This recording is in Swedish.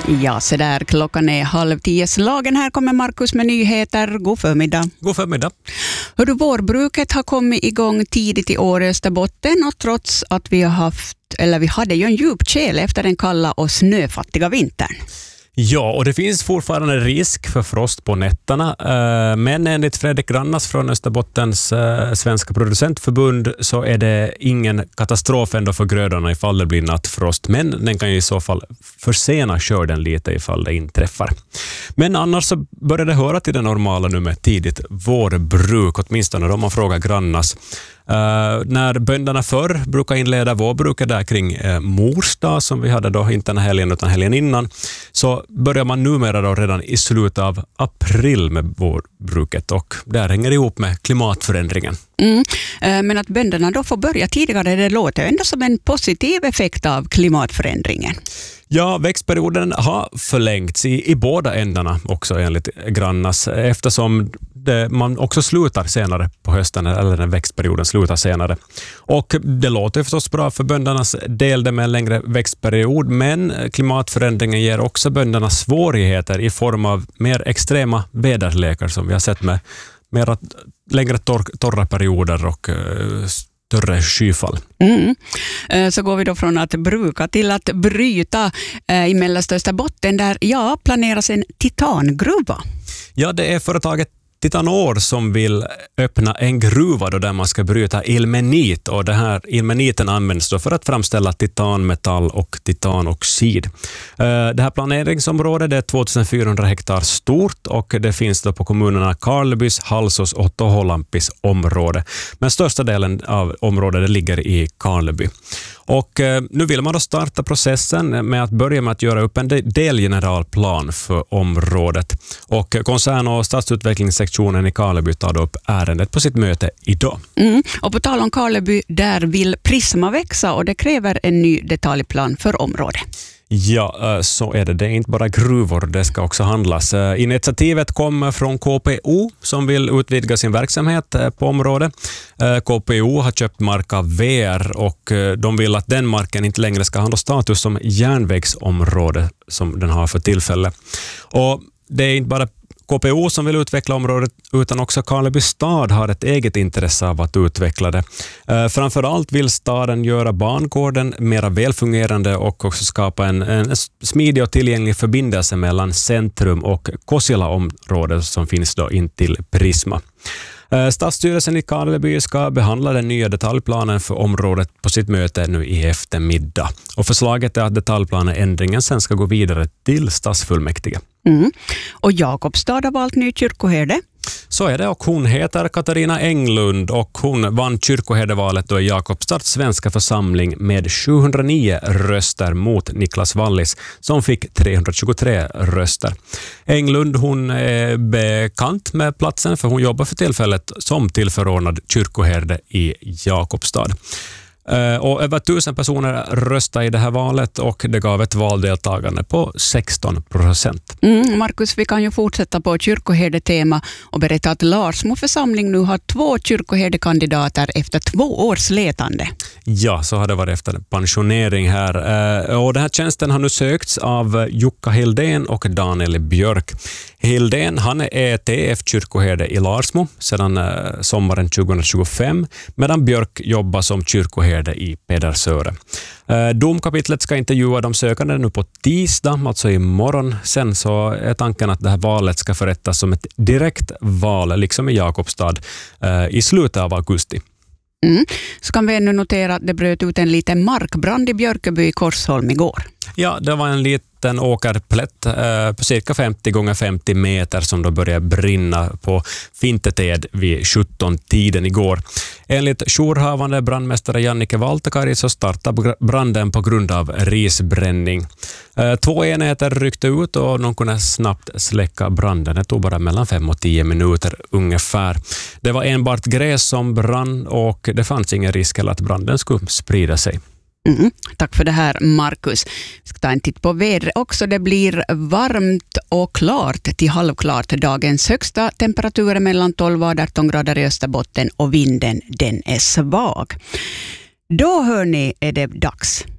Ja, så där klockan är 9:30. Här kommer Markus med nyheter. God förmiddag. God förmiddag. Hördu, vårbruket har kommit igång tidigt i år i Österbotten och trots att vi hade ju en djup tjäle efter den kalla och snöfattiga vintern. Ja, och det finns fortfarande risk för frost på nätterna. Men enligt Fredrik Grannas från Österbottens svenska producentförbund så är det ingen katastrof ändå för grödorna ifall det blir nattfrost. Men den kan ju i så fall försena skörden lite ifall det inträffar. Men annars så börjar det höra till det normala nu med tidigt vårbruk, åtminstone om man frågar Grannas. När bönderna förr brukar inleda vårbruket där kring mors dag som vi hade då, inte den helgen utan helgen innan, så börjar man numera då redan i slutet av april med vårbruket och där hänger det ihop med klimatförändringen. Men att bönderna då får börja tidigare, det låter ändå som en positiv effekt av klimatförändringen. Ja, växtperioden har förlängts i båda ändarna också enligt Grannas eftersom man också slutar senare på hösten eller när växtperioden slutar senare. Och det låter förstås bra för böndernas del det med en längre växtperiod, men klimatförändringen ger också bönderna svårigheter i form av mer extrema väderlekar som vi har sett med längre torra perioder och större skyfall. Så går vi då från att bruka till att bryta i mellersta Österbotten där planeras en titangruva. Ja, det är företaget Titanor som vill öppna en gruva då där man ska bryta ilmenit och det här ilmeniten används då för att framställa titanmetall och titanoxid. Det här planeringsområdet är 2400 hektar stort och det finns då på kommunerna Karlebys, Halsos och Toholampis område. Men största delen av området ligger i Karleby. Och nu vill man då starta processen med att börja med att göra upp en delgeneralplan för området. Och koncern- och stadsutvecklingssektionen i Karleby tar då upp ärendet på sitt möte idag. Och på tal om Karleby, där vill Prisma växa och det kräver en ny detaljplan för området. Ja, så är det. Det är inte bara gruvor, det ska också handlas. Initiativet kommer från KPO som vill utvidga sin verksamhet på området. KPO har köpt mark av VR och de vill att den marken inte längre ska ha status som järnvägsområde som den har för tillfälle. Och det är inte bara KPO som vill utveckla området utan också Karleby stad har ett eget intresse av att utveckla det. Framförallt vill staden göra bangården mer välfungerande och också skapa en smidig och tillgänglig förbindelse mellan centrum och Kosila-området som finns då in till Prisma. Stadsstyrelsen i Karleby ska behandla den nya detaljplanen för området på sitt möte nu i eftermiddag. Och förslaget är att detaljplaneändringen sen ska gå vidare till stadsfullmäktige. Och Jakobstad har valt ny kyrkoherde. Så är det och hon heter Katarina Englund och hon vann kyrkoherdevalet då i Jakobstads svenska församling med 709 röster mot Niklas Wallis som fick 323 röster. Englund hon är bekant med platsen för hon jobbar för tillfället som tillförordnad kyrkoherde i Jakobstad. Och över 1000 personer röstade i det här valet och det gav ett valdeltagande på 16%. Markus, vi kan ju fortsätta på kyrkoherdetema och berätta att Larsmo församling nu har 2 kyrkoherdekandidater efter 2 års letande. Ja, så har det varit efter pensionering här. Och den här tjänsten har nu sökts av Jukka Hildén och Daniel Björk. Hildén, han är TF-kyrkoherde i Larsmo sedan sommaren 2025 medan Björk jobbar som kyrkoherde i Pedersöre. Domkapitlet ska intervjua de sökande nu på tisdag, alltså imorgon. Sen så är tanken att det här valet ska förrättas som ett direkt val, liksom i Jakobstad, i slutet av augusti. Så kan vi ännu notera att det bröt ut en liten markbrand i Björkeby i Korsholm igår. Ja, det var en liten åkerplätt på cirka 50 gånger 50 meter som då började brinna på Finteted vid 17-tiden igår. Enligt jourhavande brandmästare Jannike Valtakari så startade branden på grund av risbränning. 2 enheter ryckte ut och de kunde snabbt släcka branden. Det tog bara mellan 5 och 10 minuter ungefär. Det var enbart gräs som brann och det fanns ingen risk att branden skulle sprida sig. Tack för det här, Markus. Vi ska ta en titt på vädret också. Det blir varmt och klart till halvklart. Dagens högsta temperatur är mellan 12 och 18 grader i Österbotten och vinden den är svag. Då hör ni är det dags.